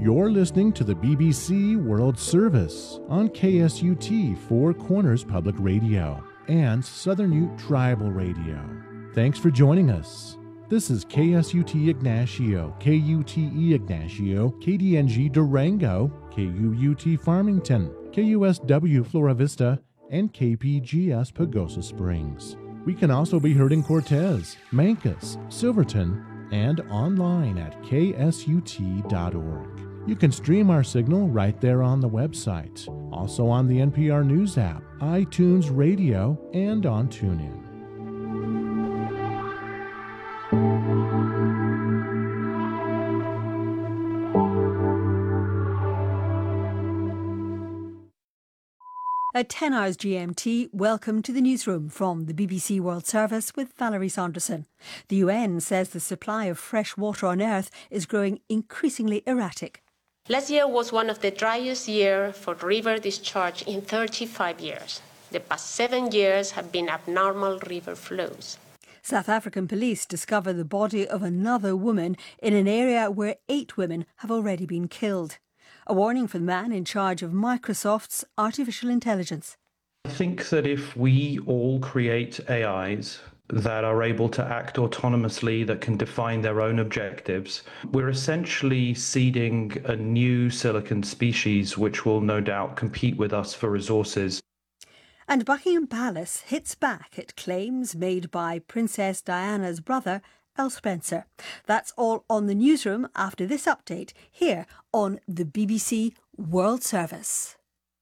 You're listening to the BBC World Service on KSUT Four Corners Public Radio and Southern Ute Tribal Radio. Thanks for joining us. This is KSUT Ignacio, KUTE Ignacio, KDNG Durango, KUUT Farmington, KUSW Flora Vista, and KPGS Pagosa Springs. We can also be heard in Cortez, Mancos, Silverton, and online at ksut.org. You can stream our signal right there on the website, also on the NPR News app, iTunes Radio, and on TuneIn. At 10 hours GMT, welcome to the newsroom from the BBC World Service with Valerie Saunderson. The UN says the supply of fresh water on Earth is growing increasingly erratic. Last year was one of the driest years for river discharge in 35 years. The past 7 years have been abnormal river flows. South African police discover the body of another woman in an area where 8 women have already been killed. A warning for the man in charge of Microsoft's artificial intelligence. I think that if we all create AIs that are able to act autonomously, that can define their own objectives, we're essentially seeding a new silicon species which will no doubt compete with us for resources. And Buckingham Palace hits back at claims made by Princess Diana's brother, Elle Spencer. That's all on the newsroom after this update here on the BBC World Service.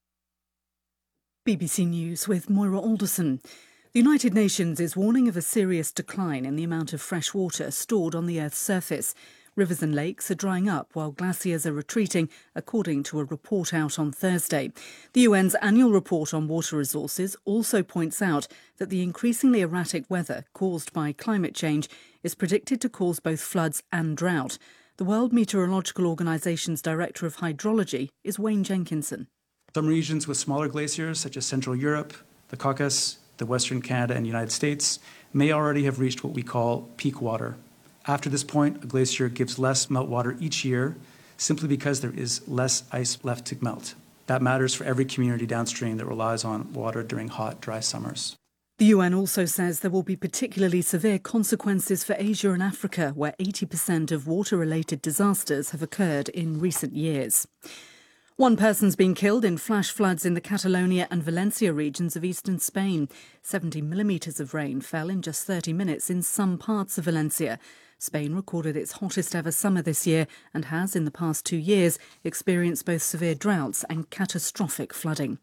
BBC News with Moira Alderson. The United Nations is warning of a serious decline in the amount of fresh water stored on the Earth's surface. Rivers and lakes are drying up while glaciers are retreating, according to a report out on Thursday. The UN's annual report on water resources also points out that the increasingly erratic weather caused by climate change is predicted to cause both floods and drought. The World Meteorological Organization's Director of Hydrology is Wayne Jenkinson. Some regions with smaller glaciers, such as Central Europe, the Caucasus, the Western Canada and United States, may already have reached what we call peak water. After this point, a glacier gives less meltwater each year simply because there is less ice left to melt. That matters for every community downstream that relies on water during hot, dry summers. The UN also says there will be particularly severe consequences for Asia and Africa, where 80% of water-related disasters have occurred in recent years. One person's been killed in flash floods in the Catalonia and Valencia regions of eastern Spain. 70 millimetres of rain fell in just 30 minutes in some parts of Valencia. Spain recorded its hottest ever summer this year and has, in the past 2 years, experienced both severe droughts and catastrophic flooding.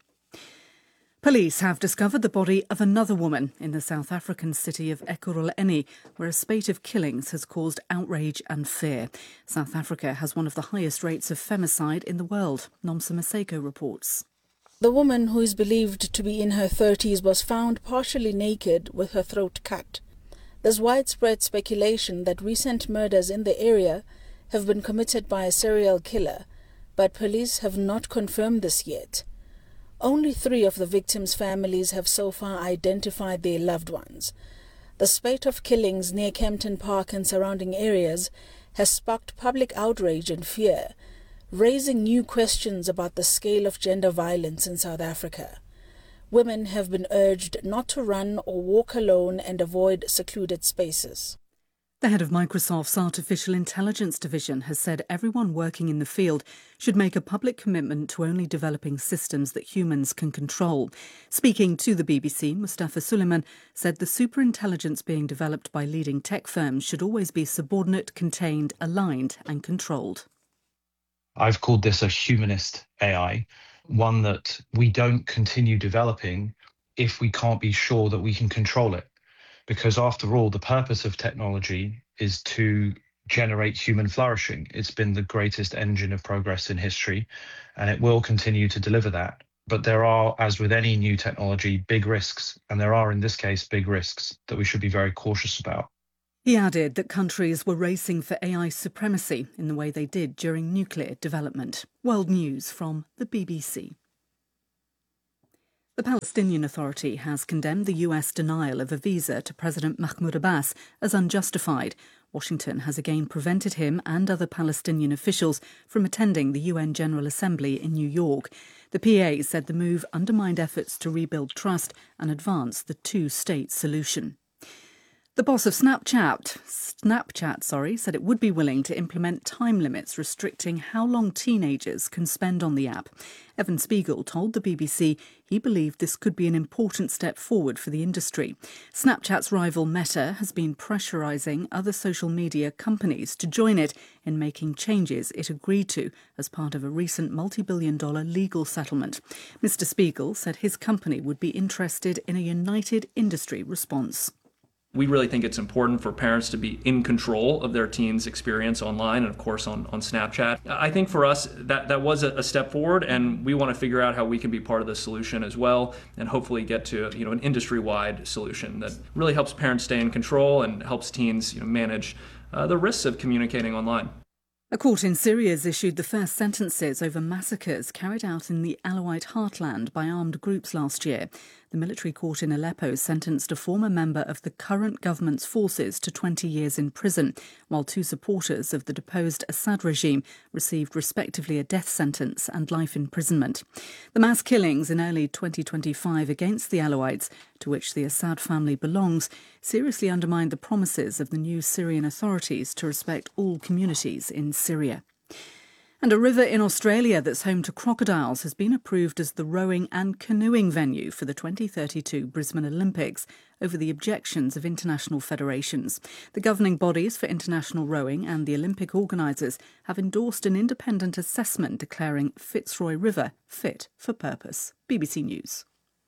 Police have discovered the body of another woman in the South African city of Ekurhuleni, where a spate of killings has caused outrage and fear. South Africa has one of the highest rates of femicide in the world. Nomsa Maseko reports. The woman, who is believed to be in her 30s, was found partially naked with her throat cut. There's widespread speculation that recent murders in the area have been committed by a serial killer, but police have not confirmed this yet. Only 3 of the victims' families have so far identified their loved ones. The spate of killings near Kempton Park and surrounding areas has sparked public outrage and fear, raising new questions about the scale of gender violence in South Africa. Women have been urged not to run or walk alone and avoid secluded spaces. The head of Microsoft's Artificial Intelligence division has said everyone working in the field should make a public commitment to only developing systems that humans can control. Speaking to the BBC, Mustafa Suleiman said the superintelligence being developed by leading tech firms should always be subordinate, contained, aligned and controlled. I've called this a humanist AI, one that we don't continue developing if we can't be sure that we can control it. Because after all, the purpose of technology is to generate human flourishing. It's been the greatest engine of progress in history, and it will continue to deliver that. But there are, as with any new technology, big risks, and there are, in this case, big risks that we should be very cautious about. He added that countries were racing for AI supremacy in the way they did during nuclear development. World News from the BBC. The Palestinian Authority has condemned the US denial of a visa to President Mahmoud Abbas as unjustified. Washington has again prevented him and other Palestinian officials from attending the UN General Assembly in New York. The PA said the move undermined efforts to rebuild trust and advance the two-state solution. The boss of Snapchat said it would be willing to implement time limits restricting how long teenagers can spend on the app. Evan Spiegel told the BBC he believed this could be an important step forward for the industry. Snapchat's rival Meta has been pressurising other social media companies to join it in making changes it agreed to as part of a recent multi-billion-dollar legal settlement. Mr. Spiegel said his company would be interested in a united industry response. We really think it's important for parents to be in control of their teens' experience online and, of course, on Snapchat. I think for us, that was a step forward, and we want to figure out how we can be part of the solution as well and hopefully get to an industry-wide solution that really helps parents stay in control and helps teens manage the risks of communicating online. A court in Syria has issued the first sentences over massacres carried out in the Alawite heartland by armed groups last year. The military court in Aleppo sentenced a former member of the current government's forces to 20 years in prison, while two supporters of the deposed Assad regime received respectively a death sentence and life imprisonment. The mass killings in early 2025 against the Alawites, to which the Assad family belongs, seriously undermined the promises of the new Syrian authorities to respect all communities in Syria. And a river in Australia that's home to crocodiles has been approved as the rowing and canoeing venue for the 2032 Brisbane Olympics over the objections of international federations. The governing bodies for international rowing and the Olympic organisers have endorsed an independent assessment declaring Fitzroy River fit for purpose. BBC News.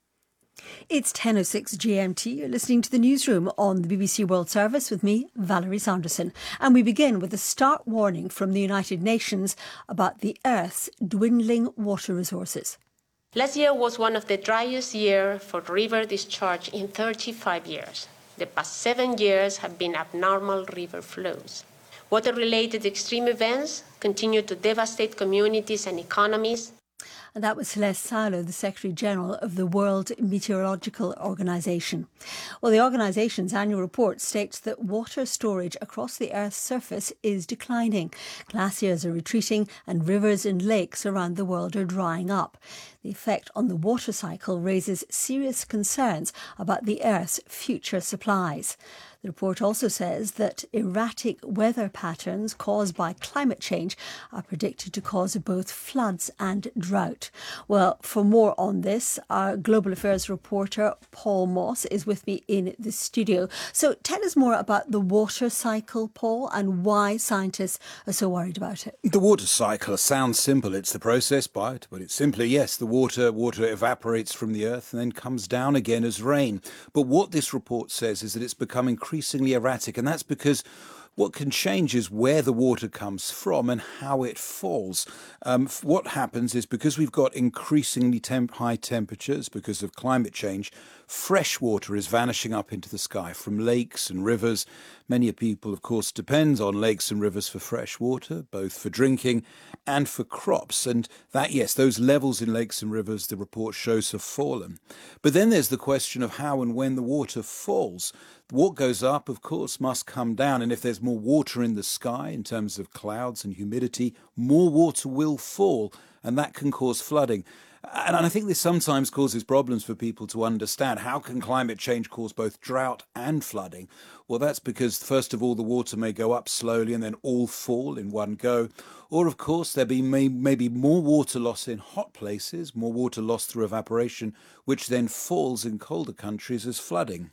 It's 10:06 GMT. You're listening to the newsroom on the BBC World Service with me, Valerie Sanderson. And we begin with a stark warning from the United Nations about the Earth's dwindling water resources. Last year was one of the driest years for river discharge in 35 years. The past 7 years have been abnormal river flows. Water-related extreme events continue to devastate communities and economies. And that was Celeste Salo, the Secretary-General of the World Meteorological Organization. Well, the organization's annual report states that water storage across the Earth's surface is declining. Glaciers are retreating and rivers and lakes around the world are drying up. The effect on the water cycle raises serious concerns about the Earth's future supplies. The report also says that erratic weather patterns caused by climate change are predicted to cause both floods and drought. Well, for more on this, our global affairs reporter Paul Moss is with me in the studio. So tell us more about the water cycle, Paul, and why scientists are so worried about it. The water cycle sounds simple. It's the process by it, but it's simply, yes, the water evaporates from the earth and then comes down again as rain. But what this report says is that it's become increasingly erratic, and that's because what can change is where the water comes from and how it falls. What happens is because we've got increasingly high temperatures because of climate change, fresh water is vanishing up into the sky from lakes and rivers. Many people, of course, depend on lakes and rivers for fresh water, both for drinking and for crops. And that, yes, those levels in lakes and rivers, the report shows, have fallen. But then there's the question of how and when the water falls. What goes up, of course, must come down. And if there's more water in the sky in terms of clouds and humidity, more water will fall, and that can cause flooding. And I think this sometimes causes problems for people to understand. How can climate change cause both drought and flooding? Well, that's because, first of all, the water may go up slowly and then all fall in one go. Or, of course, there may be more water loss in hot places, more water loss through evaporation, which then falls in colder countries as flooding.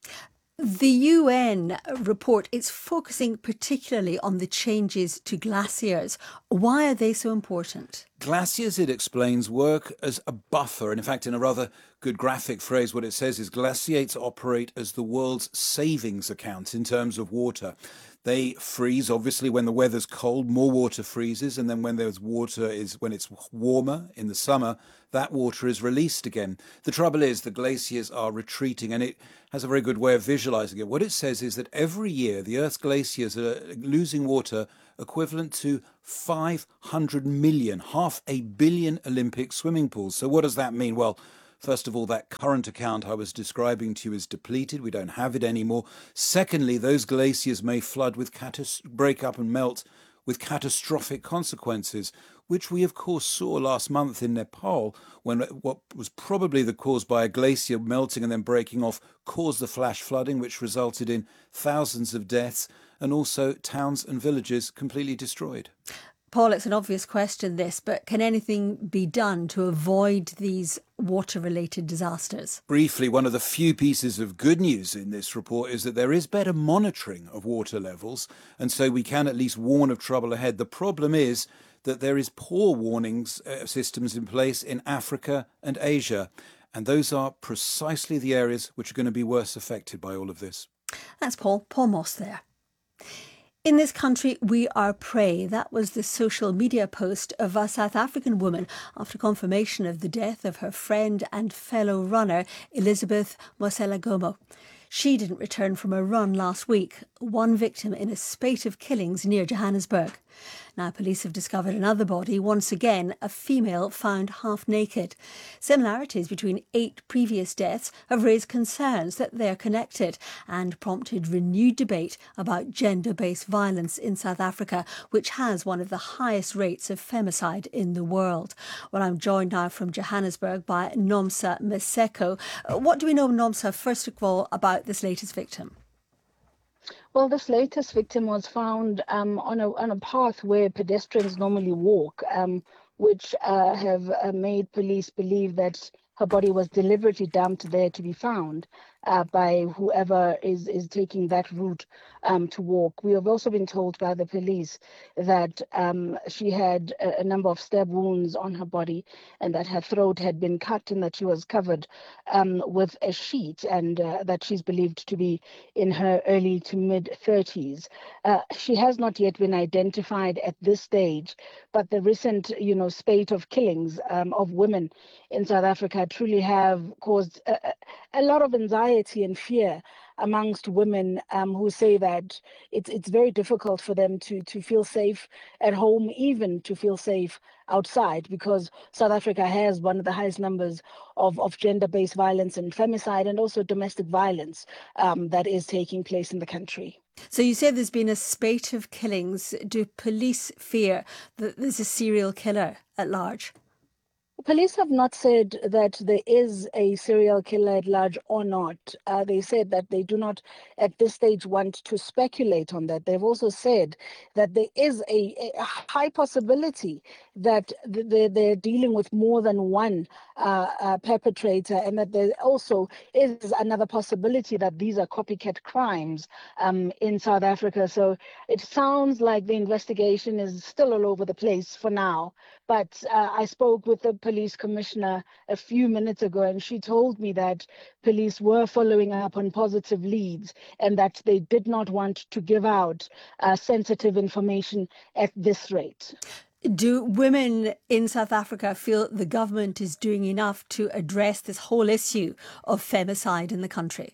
The UN report is focusing particularly on the changes to glaciers. Why are they so important? Glaciers, it explains, work as a buffer. And in fact, in a rather good graphic phrase, what it says is glaciates operate as the world's savings account in terms of water. They freeze, obviously, when the weather's cold, more water freezes. And then when there's water, when it's warmer in the summer, that water is released again. The trouble is the glaciers are retreating, and it has a very good way of visualizing it. What it says is that every year the Earth's glaciers are losing water equivalent to 500 million, 500 million Olympic swimming pools. So what does that mean? Well, First of all, that current account I was describing to you is depleted. We don't have it anymore. Secondly, those glaciers may flood with break up and melt with catastrophic consequences, which we of course saw last month in Nepal, when what was probably the cause by a glacier melting and then breaking off caused the flash flooding, which resulted in thousands of deaths and also towns and villages completely destroyed. Paul, it's an obvious question, this, but can anything be done to avoid these water-related disasters? Briefly, one of the few pieces of good news in this report is that there is better monitoring of water levels, and so we can at least warn of trouble ahead. The problem is that there is poor warnings systems in place in Africa and Asia, and those are precisely the areas which are going to be worse affected by all of this. That's Paul Moss there. In this country, we are prey. That was the social media post of a South African woman after confirmation of the death of her friend and fellow runner, Elizabeth Moselagomo. She didn't return from a run last week, one victim in a spate of killings near Johannesburg. Now, police have discovered another body, once again a female found half naked. Similarities between 8 previous deaths have raised concerns that they're connected and prompted renewed debate about gender-based violence in South Africa, which has one of the highest rates of femicide in the world. Well, I'm joined now from Johannesburg by Nomsa Maseko. What do we know, Nomsa, first of all, about this latest victim? Well, this latest victim was found on a path where pedestrians normally walk, which have made police believe that her body was deliberately dumped there to be found by whoever is taking that route to walk. We have also been told by the police that she had a number of stab wounds on her body and that her throat had been cut and that she was covered with a sheet, and that she's believed to be in her early to mid-30s. She has not yet been identified at this stage, but the recent spate of killings of women in South Africa truly have caused a lot of anxiety and fear amongst women who say that it's very difficult for them to feel safe at home, even to feel safe outside, because South Africa has one of the highest numbers of gender-based violence and femicide and also domestic violence that is taking place in the country. So you said there's been a spate of killings. Do police fear that there's a serial killer at large? Police have not said that there is a serial killer at large or not. They said that they do not at this stage want to speculate on that. They've also said that there is a high possibility that they're dealing with more than one perpetrator, and that there also is another possibility that these are copycat crimes in South Africa. So it sounds like the investigation is still all over the place for now. But I spoke with the police commissioner a few minutes ago, and she told me that police were following up on positive leads and that they did not want to give out sensitive information at this rate. Do women in South Africa feel the government is doing enough to address this whole issue of femicide in the country?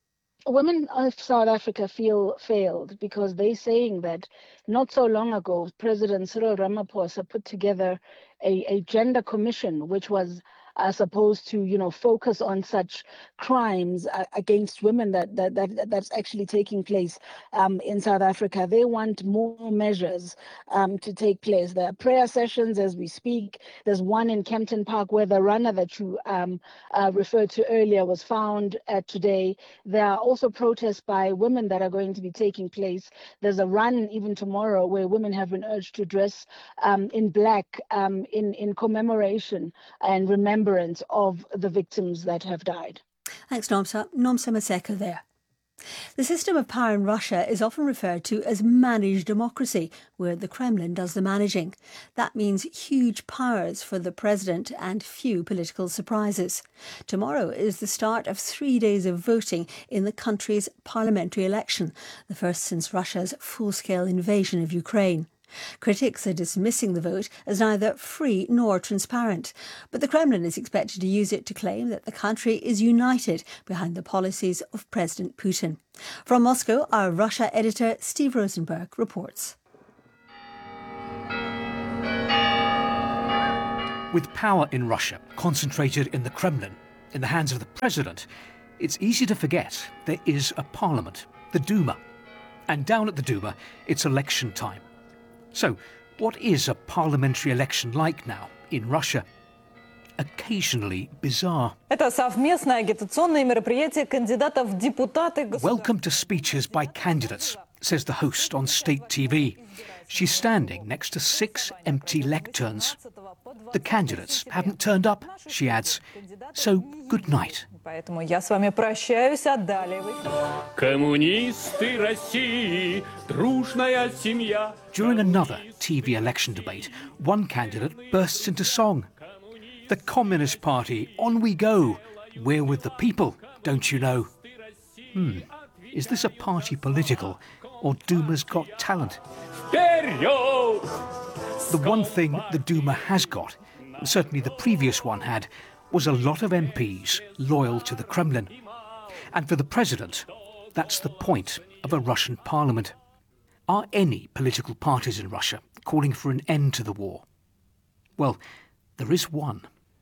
Women of South Africa feel failed because they're saying that not so long ago, President Cyril Ramaphosa put together a gender commission, which was supposed to, focus on such crimes against women that's actually taking place in South Africa. They want more measures to take place. There are prayer sessions as we speak. There's one in Kempton Park where the runner that you referred to earlier was found today. There are also protests by women that are going to be taking place. There's a run even tomorrow where women have been urged to dress in black in commemoration and remembrance of the victims that have died. Thanks, Nomsa. Nomsa Maseko there. The system of power in Russia is often referred to as managed democracy, where the Kremlin does the managing. That means huge powers for the president and few political surprises. Tomorrow is the start of 3 days of voting in the country's parliamentary election, the first since Russia's full-scale invasion of Ukraine. Critics are dismissing the vote as neither free nor transparent, but the Kremlin is expected to use it to claim that the country is united behind the policies of President Putin. From Moscow, our Russia editor Steve Rosenberg reports. With power in Russia concentrated in the Kremlin, in the hands of the president, it's easy to forget there is a parliament, the Duma. And down at the Duma, it's election time. So, what is a parliamentary election like now in Russia? Occasionally bizarre. Welcome to speeches by candidates, says the host on state TV. She's standing next to 6 empty lecterns. The candidates haven't turned up, she adds. So, good night. During another TV election debate, one candidate bursts into song. The Communist Party, on we go. We're with the people, don't you know? Is this a party political, or Duma's got talent? The one thing the Duma has got, and certainly the previous one had, was a lot of MPs loyal to the Kremlin. And for the president, that's the point of a Russian parliament. Are any political parties in Russia calling for an end to the war? Well, there is one.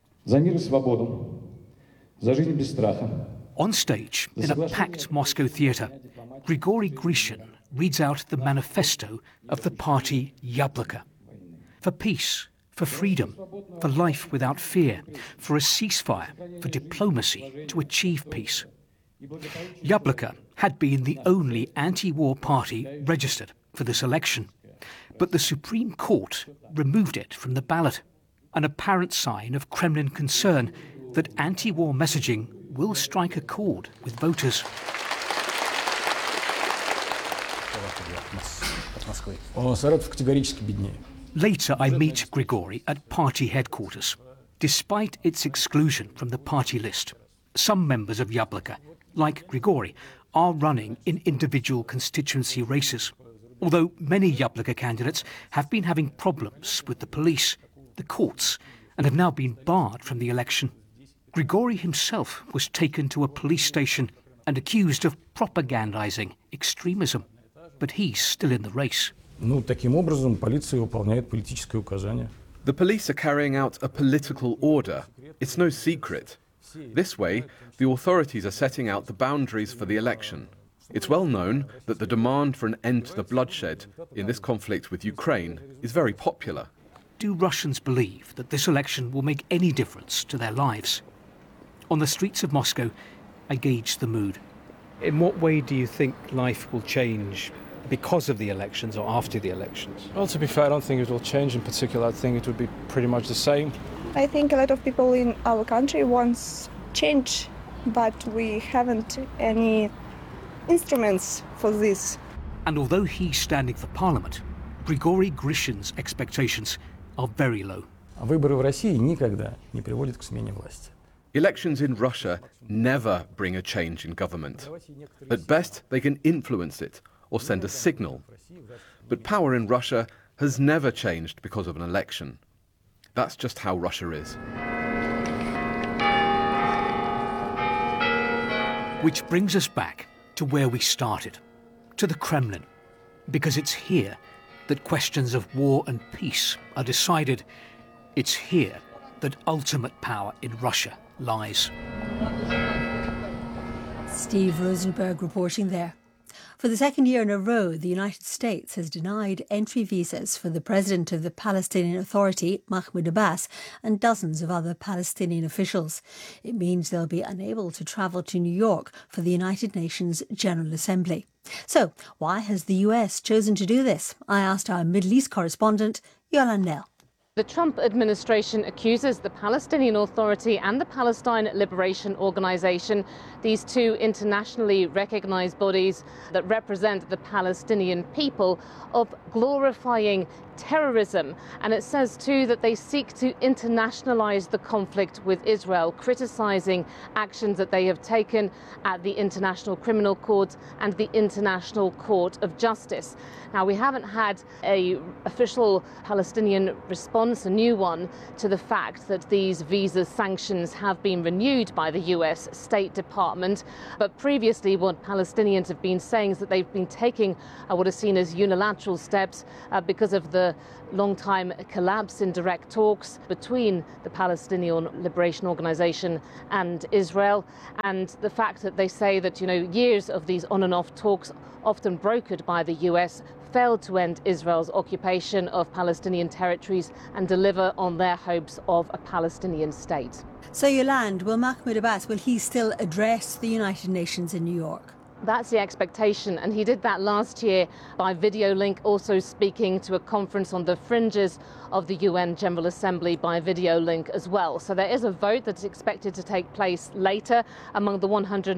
On stage, in a packed Moscow theatre, Grigory Grishin reads out the manifesto of the party Yabloko. For peace, for freedom, for life without fear, for a ceasefire, for diplomacy to achieve peace. Yabloko had been the only anti-war party registered for this election, but the Supreme Court removed it from the ballot, an apparent sign of Kremlin concern that anti-war messaging will strike a chord with voters. Later, I meet Grigory at party headquarters. Despite its exclusion from the party list, some members of Yabloko, like Grigory, are running in individual constituency races. Although many Yabloko candidates have been having problems with the police, the courts, and have now been barred from the election. Grigory himself was taken to a police station and accused of propagandizing extremism. But he's still in the race. The police are carrying out a political order. It's no secret. This way, the authorities are setting out the boundaries for the election. It's well known that the demand for an end to the bloodshed in this conflict with Ukraine is very popular. Do Russians believe that this election will make any difference to their lives? On the streets of Moscow, I gauge the mood. In what way do you think life will change because of the elections or after the elections? Well, to be fair, I don't think it will change in particular. I think it would be pretty much the same. I think a lot of people in our country want change, but we haven't any instruments for this. And although he's standing for parliament, Grigory Grishin's expectations are very low. Elections in Russia never bring a change in government. At best, they can influence it or send a signal. But power in Russia has never changed because of an election. That's just how Russia is. Which brings us back to where we started, to the Kremlin, because it's here that questions of war and peace are decided. It's here that ultimate power in Russia lies. Steve Rosenberg reporting there. For the second year in a row, the United States has denied entry visas for the president of the Palestinian Authority, Mahmoud Abbas, and dozens of other Palestinian officials. It means they'll be unable to travel to New York for the United Nations General Assembly. So, why has the US chosen to do this? I asked our Middle East correspondent, Yolande Knell. The Trump administration accuses the Palestinian Authority and the Palestine Liberation Organization, these two internationally recognized bodies that represent the Palestinian people, of glorifying terrorism. And it says too that they seek to internationalize the conflict with Israel, criticizing actions that they have taken at the International Criminal Court and the International Court of Justice. Now, we haven't had an official Palestinian response response, a new one, to the fact that these visa sanctions have been renewed by the US State Department. But previously, what Palestinians have been saying is that they've been taking what is seen as unilateral steps because of the long-time collapse in direct talks between the Palestinian Liberation Organization and Israel, and the fact that they say that, years of these on and off talks, often brokered by the US, failed to end Israel's occupation of Palestinian territories and deliver on their hopes of a Palestinian state. So, Yolande, will Mahmoud Abbas, will he still address the United Nations in New York? That's the expectation, and he did that last year by video link, also speaking to a conference on the fringes of the UN General Assembly by video link as well. So there is a vote that's expected to take place later among the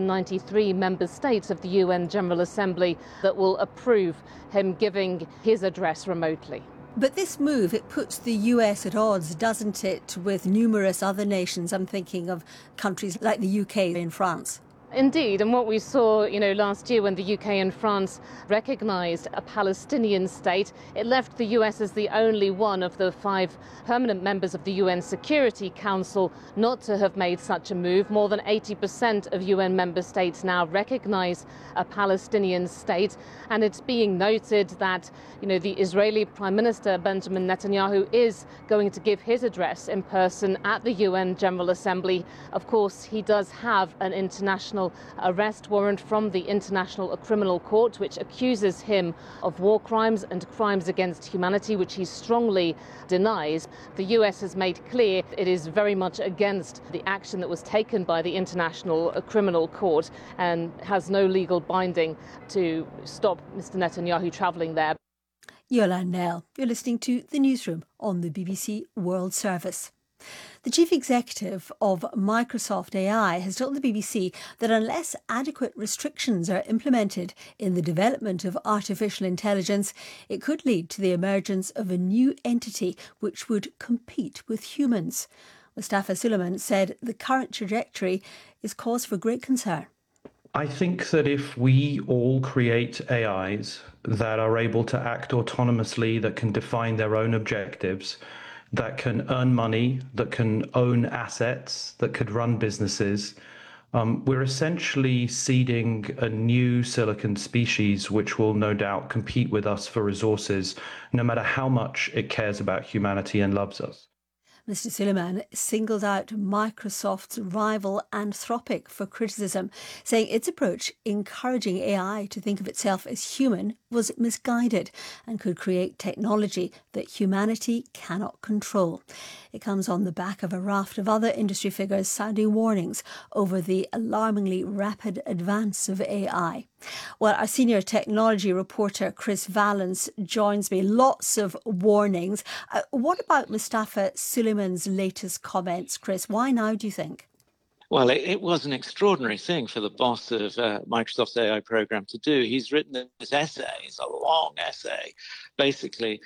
193 member states of the UN General Assembly that will approve him giving his address remotely. But this move, it puts the US at odds, doesn't it, with numerous other nations? I'm thinking of countries like the UK and France. Indeed, and what we saw, last year when the UK and France recognised a Palestinian state, it left the US as the only one of the 5 permanent members of the UN Security Council not to have made such a move. More than 80% of UN member states now recognise a Palestinian state, and it's being noted that, the Israeli Prime Minister Benjamin Netanyahu is going to give his address in person at the UN General Assembly. Of course, he does have an international arrest warrant from the International Criminal Court, which accuses him of war crimes and crimes against humanity, which he strongly denies. The US has made clear it is very much against the action that was taken by the International Criminal Court and has no legal binding to stop Mr. Netanyahu travelling there. Yolande Knell, you're listening to The Newsroom on the BBC World Service. The chief executive of Microsoft AI has told the BBC that unless adequate restrictions are implemented in the development of artificial intelligence, it could lead to the emergence of a new entity which would compete with humans. Mustafa Suleyman said the current trajectory is cause for great concern. I think that if we all create AIs that are able to act autonomously, that can define their own objectives, that can earn money, that can own assets, that could run businesses, we're essentially seeding a new silicon species which will no doubt compete with us for resources, no matter how much it cares about humanity and loves us. Mr. Suleyman singled out Microsoft's rival Anthropic for criticism, saying its approach encouraging AI to think of itself as human was misguided and could create technology that humanity cannot control. It comes on the back of a raft of other industry figures sounding warnings over the alarmingly rapid advance of AI. Well, our senior technology reporter Chris Valence joins me. Lots of warnings. What about Mustafa Suleyman's latest comments, Chris? Why now, do you think? Well, it was an extraordinary thing for the boss of Microsoft's AI program to do. He's written this essay, it's a long essay, basically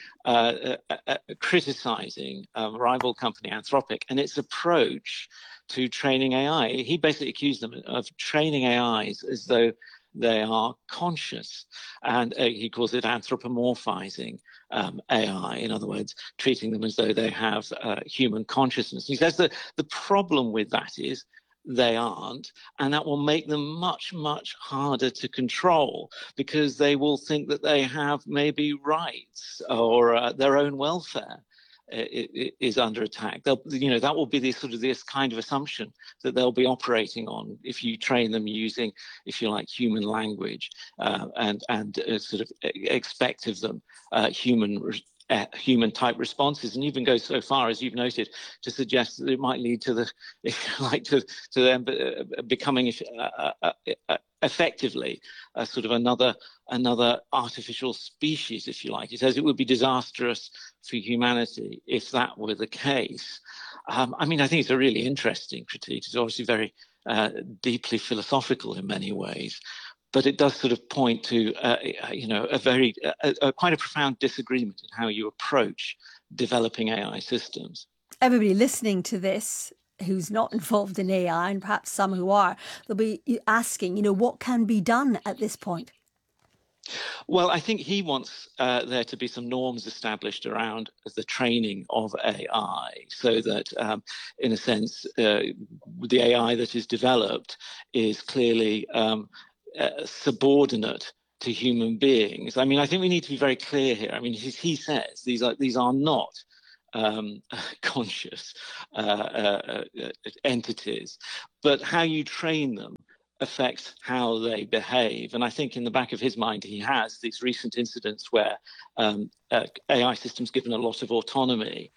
criticizing rival company Anthropic and its approach to training AI. He basically accused them of training AIs as though they are conscious, and he calls it anthropomorphizing AI, in other words, treating them as though they have human consciousness. He says that the problem with that is they aren't, and that will make them much, much harder to control because they will think that they have maybe rights or their own welfare is under attack. That will be this kind of assumption that they'll be operating on if you train them using, if you like, human language and sort of expect of them human type responses, and even goes so far, as you've noted, to suggest that it might lead to the, if you like, to them becoming effectively a sort of another artificial species, if you like. He says it would be disastrous for humanity if that were the case. I think it's a really interesting critique. It's obviously very deeply philosophical in many ways, but it does sort of point to quite a profound disagreement in how you approach developing AI systems. Everybody listening to this who's not involved in AI, and perhaps some who are, they'll be asking, what can be done at this point? Well, I think he wants there to be some norms established around the training of AI so that, in a sense, the AI that is developed is clearly subordinate to human beings. I mean, I think we need to be very clear here. I mean, he says these are not conscious entities, but how you train them affects how they behave. And I think in the back of his mind, he has these recent incidents where AI systems given a lot of autonomy,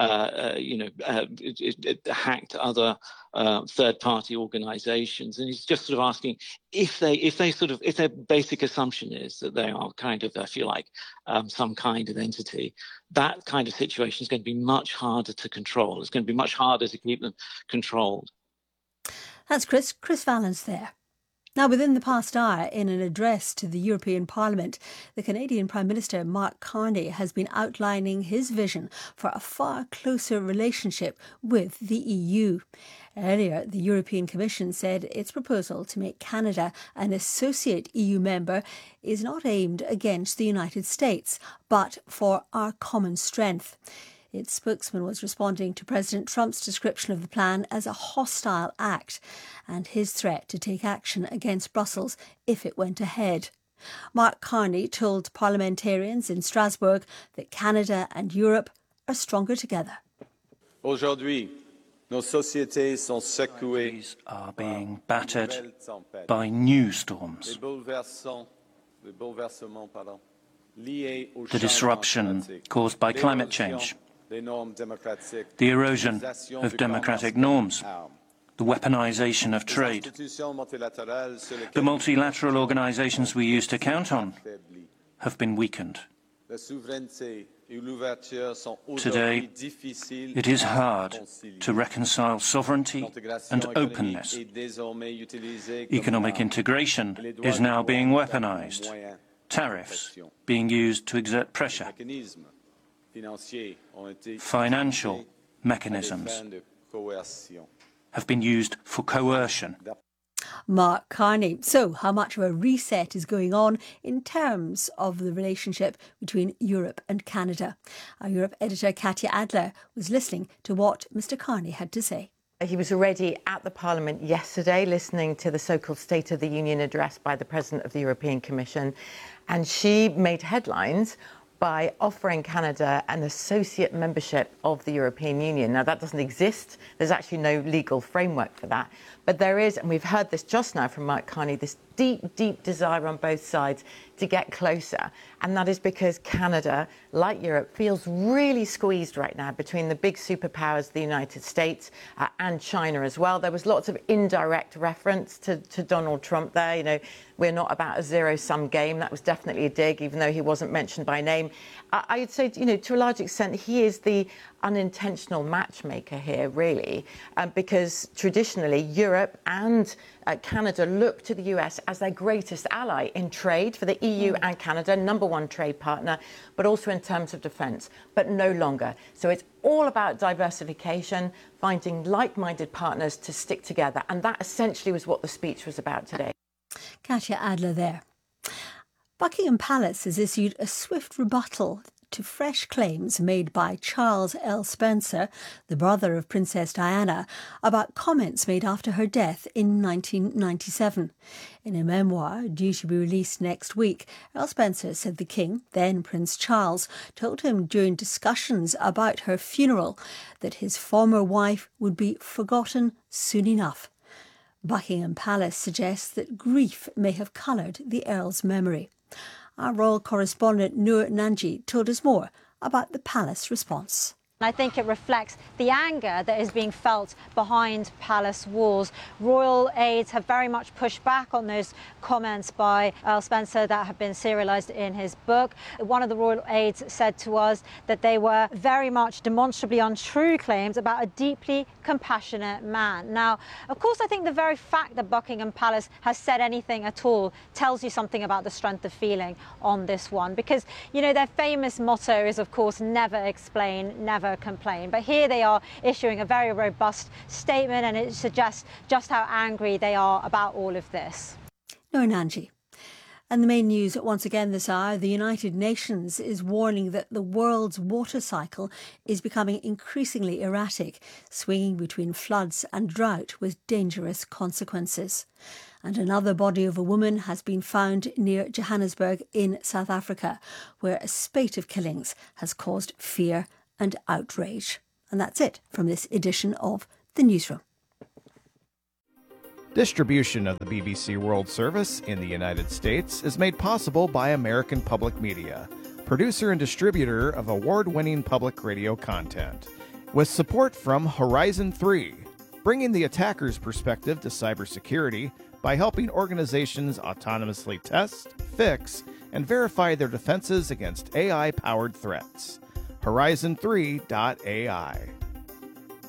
it hacked other third-party organizations. And he's just sort of asking if their basic assumption is that they are kind of, if you like, some kind of entity, that kind of situation is going to be much harder to control. It's going to be much harder to keep them controlled. That's Chris Vallance there. Now, within the past hour, in an address to the European Parliament, the Canadian Prime Minister Mark Carney has been outlining his vision for a far closer relationship with the EU. Earlier, the European Commission said its proposal to make Canada an associate EU member is not aimed against the United States, but for our common strength. Its spokesman was responding to President Trump's description of the plan as a hostile act and his threat to take action against Brussels if it went ahead. Mark Carney told parliamentarians in Strasbourg that Canada and Europe are stronger together. Aujourd'hui, nos sociétés sont secouées are being battered by new storms. The disruption caused by climate change, the erosion of democratic norms, the weaponization of trade. The multilateral organizations we used to count on have been weakened. Today, it is hard to reconcile sovereignty and openness. Economic integration is now being weaponized, tariffs being used to exert pressure. Financial mechanisms have been used for coercion. Mark Carney. So, how much of a reset is going on in terms of the relationship between Europe and Canada? Our Europe editor, Katya Adler, was listening to what Mr. Carney had to say. He was already at the Parliament yesterday listening to the so-called State of the Union address by the President of the European Commission, and she made headlines by offering Canada an associate membership of the European Union. Now, that doesn't exist. There's actually no legal framework for that. But there is, and we've heard this just now from Mark Carney, this deep, deep desire on both sides to get closer. And that is because Canada, like Europe, feels really squeezed right now between the big superpowers, the United States and China as well. There was lots of indirect reference to Donald Trump there. You know, we're not about a zero-sum game. That was definitely a dig, even though he wasn't mentioned by name. I'd say, you know, to a large extent, he is the unintentional matchmaker here, really, because traditionally Europe and Canada look to the US as their greatest ally in trade for the EU and Canada, #1 trade partner, but also in terms of defence, but no longer. So it's all about diversification, finding like-minded partners to stick together. And that essentially was what the speech was about today. Katya Adler there. Buckingham Palace has issued a swift rebuttal to fresh claims made by Charles L. Spencer, the brother of Princess Diana, about comments made after her death in 1997. In a memoir due to be released next week, L. Spencer said the King, then Prince Charles, told him during discussions about her funeral that his former wife would be forgotten soon enough. Buckingham Palace suggests that grief may have coloured the Earl's memory. Our royal correspondent Noor Nanji told us more about the palace response. I think it reflects the anger that is being felt behind palace walls. Royal aides have very much pushed back on those comments by Earl Spencer that have been serialised in his book. One of the royal aides said to us that they were very much demonstrably untrue claims about a deeply compassionate man. Now, of course, I think the very fact that Buckingham Palace has said anything at all tells you something about the strength of feeling on this one, because, you know, their famous motto is, of course, never explain, never complain. But here they are issuing a very robust statement, and it suggests just how angry they are about all of this. No, Nanji. And the main news once again this hour, the United Nations is warning that the world's water cycle is becoming increasingly erratic, swinging between floods and drought with dangerous consequences. And another body of a woman has been found near Johannesburg in South Africa, where a spate of killings has caused fear and outrage. And that's it from this edition of The Newsroom. Distribution of the BBC World Service in the United States is made possible by American Public Media, producer and distributor of award-winning public radio content. With support from Horizon 3, bringing the attacker's perspective to cybersecurity by helping organizations autonomously test, fix, and verify their defenses against AI-powered threats. Horizon3.ai